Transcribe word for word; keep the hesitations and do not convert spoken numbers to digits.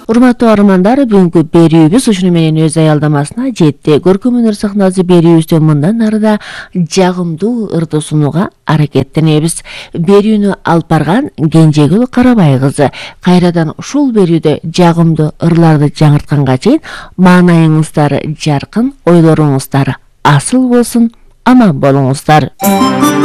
Урматтуу армандар, бүгүнкү берүүбүз ушуну менен өз аялдамасына жетти. Көркөм өнөр сахнасы берүүбүздөн мындан арыда жагымдуу ырды сунууга аракеттенебиз. Берүүнү алып барган Кенжегүл Карабай кызы. Кайрадан ушул берүүдө жагымдуу ырларды жаңыртканга чейин маанайыңыздар жаркын, ойлоруңуздар асыл болсун, аман болуңуздар.